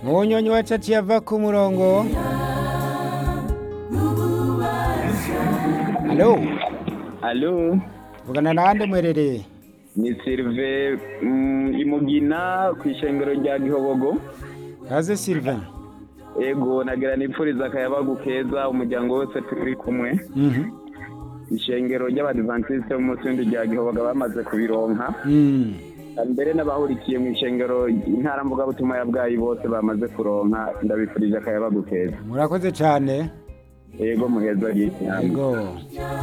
Munyonyi wacu aciye ava ku murongo. Alo, Alo, vugana nande mwerereye? ni Sylvain Imugina kw'ishengero rya Gihobogo. Kaze Sylvain. Ego nagira nipfuriza akayabagu keza umuryango wose turi kumwe. Ishengero ry'Abadventiste b'umunsi rya Gihobogo bamaze kubironka. Mbere n'abahurikiye mu ishengero intara mvuga butuma ya bwayi bose bamaze kuronka ndabifurije akayabagu keza. Murakoze cyane. Ego muheza y'ishyamba. Ego.